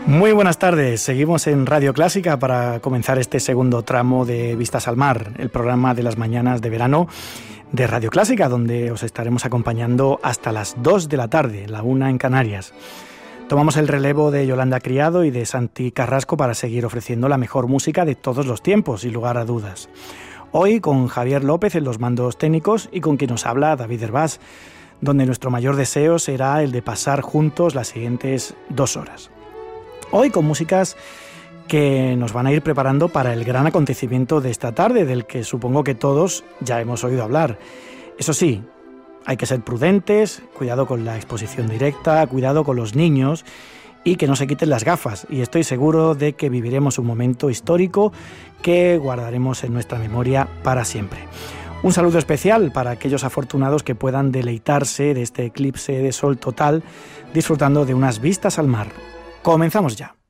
Muy buenas tardes, seguimos en Radio Clásica para comenzar este segundo tramo de Vistas al Mar, el programa de las mañanas de verano de Radio Clásica, donde os estaremos acompañando hasta las 2 de la tarde, la 1 en Canarias. Tomamos el relevo de Yolanda Criado y de Santi Carrasco para seguir ofreciendo la mejor música de todos los tiempos, sin lugar a dudas. Hoy con Javier López en los mandos técnicos y con quien nos habla David Hervás, donde nuestro mayor deseo será el de pasar juntos las siguientes 2 horas. Hoy con músicas que nos van a ir preparando para el gran acontecimiento de esta tarde, del que supongo que todos ya hemos oído hablar. Eso sí, hay que ser prudentes, cuidado con la exposición directa, cuidado con los niños y que no se quiten las gafas. Y estoy seguro de que viviremos un momento histórico que guardaremos en nuestra memoria para siempre. Un saludo especial para aquellos afortunados que puedan deleitarse de este eclipse de sol total, disfrutando de unas vistas al mar. Comenzamos ya.